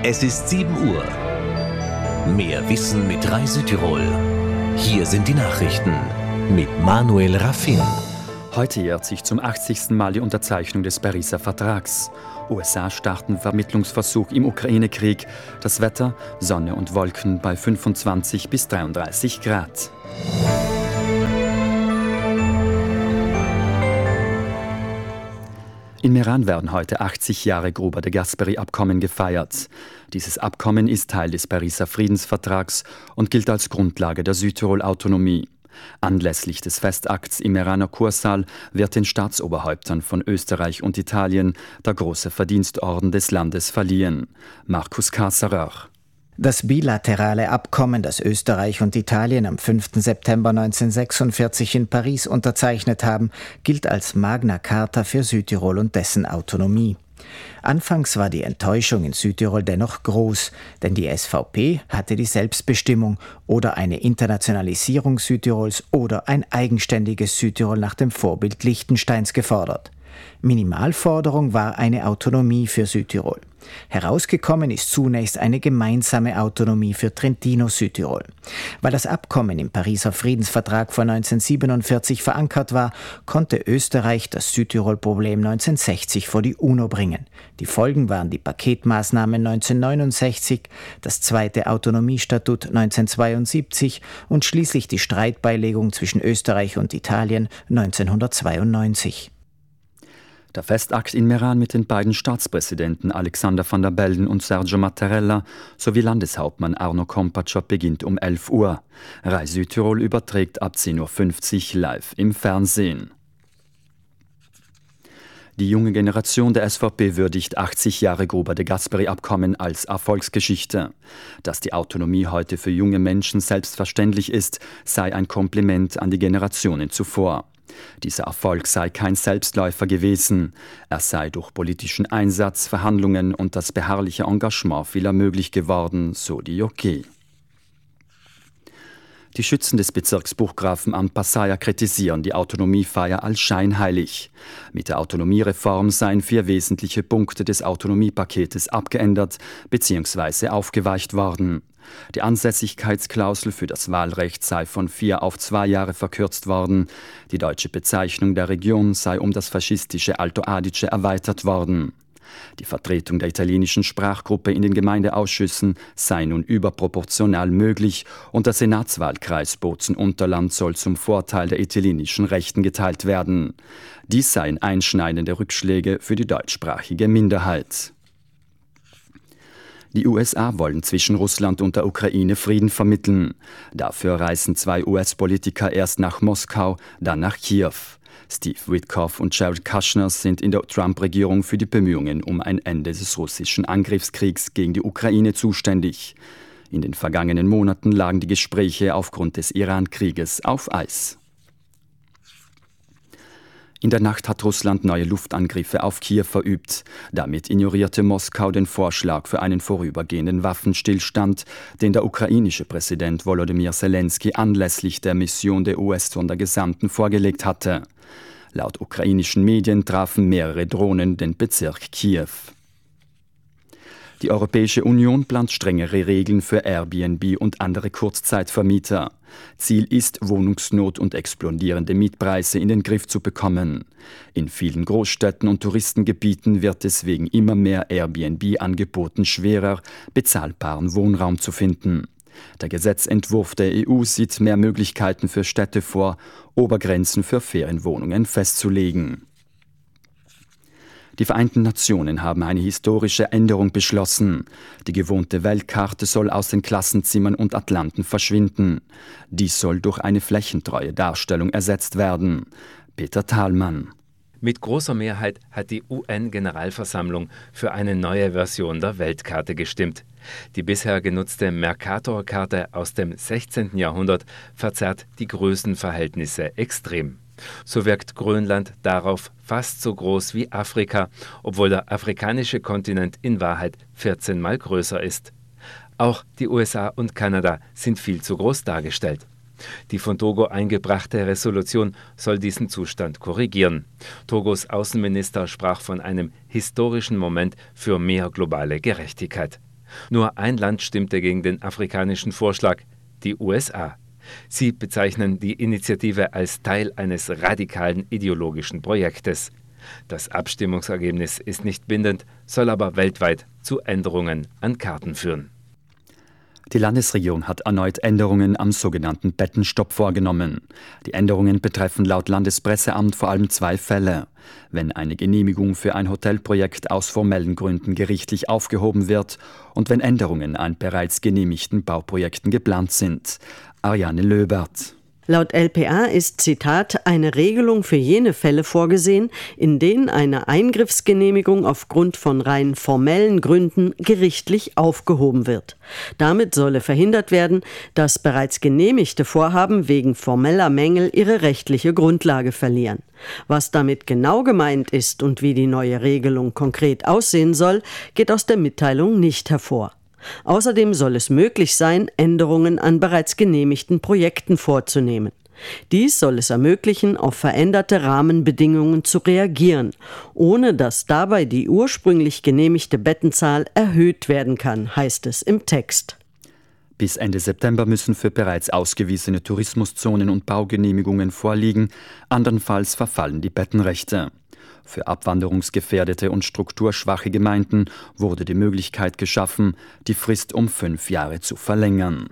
Es ist 7 Uhr. Mehr Wissen mit Rai Südtirol. Hier sind die Nachrichten mit Manuel Raffin. Heute jährt sich zum 80. Mal die Unterzeichnung des Pariser Vertrags. USA starten Vermittlungsversuch im Ukraine-Krieg. Das Wetter, Sonne und Wolken bei 25 bis 33 Grad. In Meran werden heute 80 Jahre Gruber de Gasperi-Abkommen gefeiert. Dieses Abkommen ist Teil des Pariser Friedensvertrags und gilt als Grundlage der Südtirol-Autonomie. Anlässlich des Festakts im Meraner Kursaal wird den Staatsoberhäuptern von Österreich und Italien der große Verdienstorden des Landes verliehen. Markus Kasserer. Das bilaterale Abkommen, das Österreich und Italien am 5. September 1946 in Paris unterzeichnet haben, gilt als Magna Carta für Südtirol und dessen Autonomie. Anfangs war die Enttäuschung in Südtirol dennoch groß, denn die SVP hatte die Selbstbestimmung oder eine Internationalisierung Südtirols oder ein eigenständiges Südtirol nach dem Vorbild Liechtensteins gefordert. Minimalforderung war eine Autonomie für Südtirol. Herausgekommen ist zunächst eine gemeinsame Autonomie für Trentino-Südtirol. Weil das Abkommen im Pariser Friedensvertrag von 1947 verankert war, konnte Österreich das Südtirol-Problem 1960 vor die UNO bringen. Die Folgen waren die Paketmaßnahmen 1969, das zweite Autonomiestatut 1972 und schließlich die Streitbeilegung zwischen Österreich und Italien 1992. Der Festakt in Meran mit den beiden Staatspräsidenten Alexander Van der Bellen und Sergio Mattarella sowie Landeshauptmann Arno Kompatschok beginnt um 11 Uhr. Rai Südtirol überträgt ab 10.50 Uhr live im Fernsehen. Die junge Generation der SVP würdigt 80 Jahre Gruber de Gasperi-Abkommen als Erfolgsgeschichte. Dass die Autonomie heute für junge Menschen selbstverständlich ist, sei ein Kompliment an die Generationen zuvor. Dieser Erfolg sei kein Selbstläufer gewesen. Er sei durch politischen Einsatz, Verhandlungen und das beharrliche Engagement vieler möglich geworden, so die Jockey. Die Schützen des Bezirks Burggrafenamt Passaier kritisieren die Autonomiefeier als scheinheilig. Mit der Autonomiereform seien 4 wesentliche Punkte des Autonomiepaketes abgeändert bzw. aufgeweicht worden. Die Ansässigkeitsklausel für das Wahlrecht sei von 4 auf 2 Jahre verkürzt worden. Die deutsche Bezeichnung der Region sei um das faschistische Alto Adige erweitert worden. Die Vertretung der italienischen Sprachgruppe in den Gemeindeausschüssen sei nun überproportional möglich und der Senatswahlkreis Bozen-Unterland soll zum Vorteil der italienischen Rechten geteilt werden. Dies seien einschneidende Rückschläge für die deutschsprachige Minderheit. Die USA wollen zwischen Russland und der Ukraine Frieden vermitteln. Dafür reisen 2 US-Politiker erst nach Moskau, dann nach Kiew. Steve Witkoff und Jared Kushner sind in der Trump-Regierung für die Bemühungen um ein Ende des russischen Angriffskriegs gegen die Ukraine zuständig. In den vergangenen Monaten lagen die Gespräche aufgrund des Iran-Krieges auf Eis. In der Nacht hat Russland neue Luftangriffe auf Kiew verübt. Damit ignorierte Moskau den Vorschlag für einen vorübergehenden Waffenstillstand, den der ukrainische Präsident Volodymyr Zelensky anlässlich der Mission der US-Sondergesandten vorgelegt hatte. Laut ukrainischen Medien trafen mehrere Drohnen den Bezirk Kiew. Die Europäische Union plant strengere Regeln für Airbnb und andere Kurzzeitvermieter. Ziel ist, Wohnungsnot und explodierende Mietpreise in den Griff zu bekommen. In vielen Großstädten und Touristengebieten wird es wegen immer mehr Airbnb-Angeboten schwerer, bezahlbaren Wohnraum zu finden. Der Gesetzentwurf der EU sieht mehr Möglichkeiten für Städte vor, Obergrenzen für Ferienwohnungen festzulegen. Die Vereinten Nationen haben eine historische Änderung beschlossen. Die gewohnte Weltkarte soll aus den Klassenzimmern und Atlanten verschwinden. Dies soll durch eine flächentreue Darstellung ersetzt werden. Peter Thalmann. Mit großer Mehrheit hat die UN-Generalversammlung für eine neue Version der Weltkarte gestimmt. Die bisher genutzte Mercator-Karte aus dem 16. Jahrhundert verzerrt die Größenverhältnisse extrem. So wirkt Grönland darauf fast so groß wie Afrika, obwohl der afrikanische Kontinent in Wahrheit 14 Mal größer ist. Auch die USA und Kanada sind viel zu groß dargestellt. Die von Togo eingebrachte Resolution soll diesen Zustand korrigieren. Togos Außenminister sprach von einem historischen Moment für mehr globale Gerechtigkeit. Nur ein Land stimmte gegen den afrikanischen Vorschlag, die USA. Sie bezeichnen die Initiative als Teil eines radikalen ideologischen Projektes. Das Abstimmungsergebnis ist nicht bindend, soll aber weltweit zu Änderungen an Karten führen. Die Landesregierung hat erneut Änderungen am sogenannten Bettenstopp vorgenommen. Die Änderungen betreffen laut Landespresseamt vor allem 2 Fälle. Wenn eine Genehmigung für ein Hotelprojekt aus formellen Gründen gerichtlich aufgehoben wird und wenn Änderungen an bereits genehmigten Bauprojekten geplant sind. Ariane Löbert. Laut LPA ist, Zitat, eine Regelung für jene Fälle vorgesehen, in denen eine Eingriffsgenehmigung aufgrund von rein formellen Gründen gerichtlich aufgehoben wird. Damit solle verhindert werden, dass bereits genehmigte Vorhaben wegen formeller Mängel ihre rechtliche Grundlage verlieren. Was damit genau gemeint ist und wie die neue Regelung konkret aussehen soll, geht aus der Mitteilung nicht hervor. Außerdem soll es möglich sein, Änderungen an bereits genehmigten Projekten vorzunehmen. Dies soll es ermöglichen, auf veränderte Rahmenbedingungen zu reagieren, ohne dass dabei die ursprünglich genehmigte Bettenzahl erhöht werden kann, heißt es im Text. Bis Ende September müssen für bereits ausgewiesene Tourismuszonen und Baugenehmigungen vorliegen, andernfalls verfallen die Bettenrechte. Für abwanderungsgefährdete und strukturschwache Gemeinden wurde die Möglichkeit geschaffen, die Frist um 5 Jahre zu verlängern.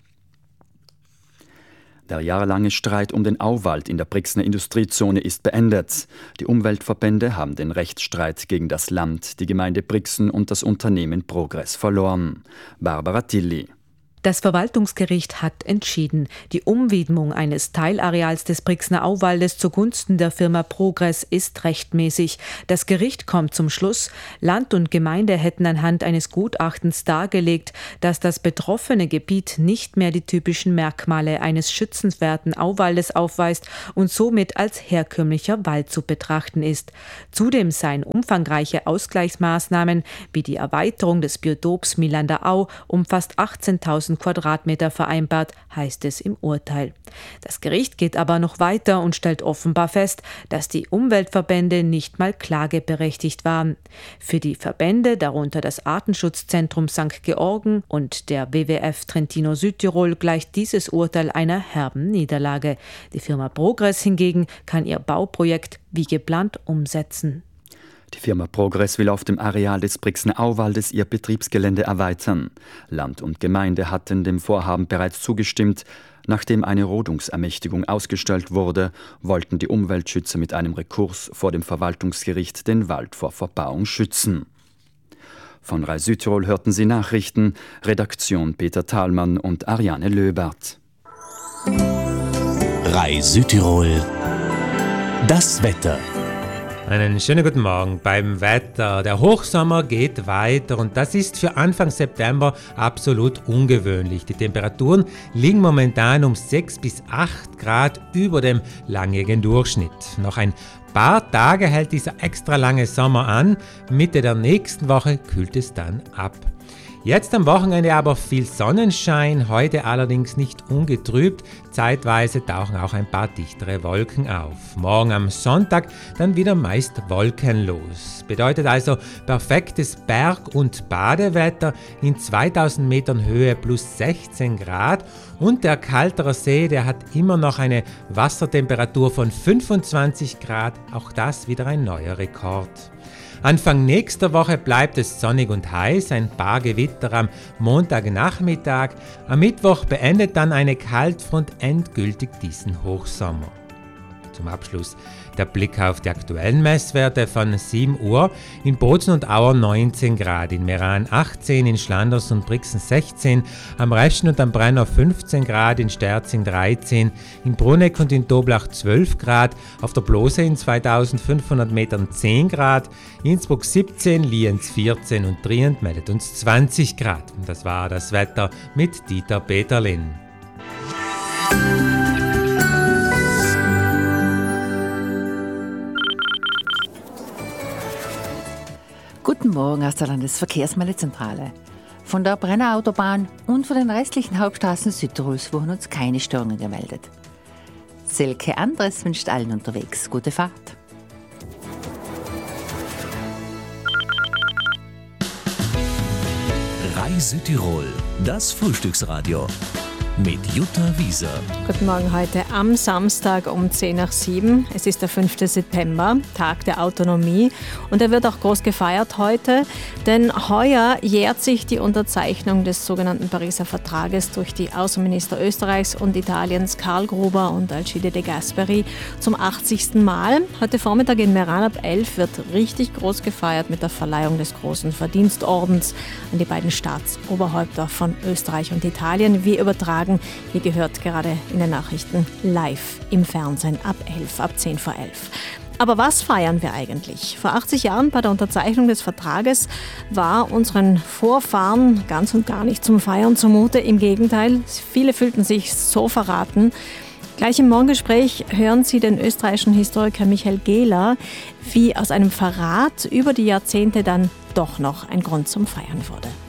Der jahrelange Streit um den Auwald in der Brixner Industriezone ist beendet. Die Umweltverbände haben den Rechtsstreit gegen das Land, die Gemeinde Brixen und das Unternehmen Progress verloren. Barbara Tilly. Das Verwaltungsgericht hat entschieden, die Umwidmung eines Teilareals des Brixner Auwaldes zugunsten der Firma Progress ist rechtmäßig. Das Gericht kommt zum Schluss, Land und Gemeinde hätten anhand eines Gutachtens dargelegt, dass das betroffene Gebiet nicht mehr die typischen Merkmale eines schützenswerten Auwaldes aufweist und somit als herkömmlicher Wald zu betrachten ist. Zudem seien umfangreiche Ausgleichsmaßnahmen wie die Erweiterung des Biotops Milander Au um fast 18.000 Quadratmeter vereinbart, heißt es im Urteil. Das Gericht geht aber noch weiter und stellt offenbar fest, dass die Umweltverbände nicht mal klageberechtigt waren. Für die Verbände, darunter das Artenschutzzentrum St. Georgen und der WWF Trentino Südtirol, gleicht dieses Urteil einer herben Niederlage. Die Firma Progress hingegen kann ihr Bauprojekt wie geplant umsetzen. Die Firma Progress will auf dem Areal des Brixner Auwaldes ihr Betriebsgelände erweitern. Land und Gemeinde hatten dem Vorhaben bereits zugestimmt. Nachdem eine Rodungsermächtigung ausgestellt wurde, wollten die Umweltschützer mit einem Rekurs vor dem Verwaltungsgericht den Wald vor Verbauung schützen. Von RAI Südtirol hörten Sie Nachrichten, Redaktion Peter Thalmann und Ariane Löbert. RAI Südtirol, das Wetter. Einen schönen guten Morgen beim Wetter. Der Hochsommer geht weiter und das ist für Anfang September absolut ungewöhnlich. Die Temperaturen liegen momentan um 6 bis 8 Grad über dem langjährigen Durchschnitt. Noch ein paar Tage hält dieser extra lange Sommer an. Mitte der nächsten Woche kühlt es dann ab. Jetzt am Wochenende aber viel Sonnenschein, heute allerdings nicht ungetrübt. Zeitweise tauchen auch ein paar dichtere Wolken auf. Morgen am Sonntag dann wieder meist wolkenlos. Bedeutet also perfektes Berg- und Badewetter in 2000 Metern Höhe plus 16 Grad. Und der Kalterer See, der hat immer noch eine Wassertemperatur von 25 Grad. Auch das wieder ein neuer Rekord. Anfang nächster Woche bleibt es sonnig und heiß, ein paar Gewitter am Montagnachmittag. Am Mittwoch beendet dann eine Kaltfront endgültig diesen Hochsommer. Zum Abschluss der Blick auf die aktuellen Messwerte von 7 Uhr. In Bozen und Auer 19 Grad, in Meran 18, in Schlanders und Brixen 16, am Reschen und am Brenner 15 Grad, in Sterzing 13, in Bruneck und in Toblach 12 Grad, auf der Blose in 2500 Metern 10 Grad, Innsbruck 17, Lienz 14 und Trient meldet uns 20 Grad. Und das war das Wetter mit Dieter Peterlin. Guten Morgen aus der Landesverkehrsmeldezentrale. Von der Brenner Autobahn und von den restlichen Hauptstraßen Südtirols wurden uns keine Störungen gemeldet. Silke Andres wünscht allen unterwegs gute Fahrt. 3 Südtirol, das Frühstücksradio. Mit Jutta Wieser. Guten Morgen heute am Samstag um 6:10. Es ist der 5. September, Tag der Autonomie. Und er wird auch groß gefeiert heute, denn heuer jährt sich die Unterzeichnung des sogenannten Pariser Vertrages durch die Außenminister Österreichs und Italiens Karl Gruber und Alcide De Gasperi zum 80. Mal. Heute Vormittag in Meran ab 11 wird richtig groß gefeiert mit der Verleihung des großen Verdienstordens an die beiden Staatsoberhäupter von Österreich und Italien. Wir übertragen, wie gehört, gerade in den Nachrichten live im Fernsehen ab 11, ab 10 vor 11. Aber was feiern wir eigentlich? Vor 80 Jahren bei der Unterzeichnung des Vertrages war unseren Vorfahren ganz und gar nicht zum Feiern zumute. Im Gegenteil, viele fühlten sich so verraten. Gleich im Morgengespräch hören Sie den österreichischen Historiker Michael Gehler, wie aus einem Verrat über die Jahrzehnte dann doch noch ein Grund zum Feiern wurde.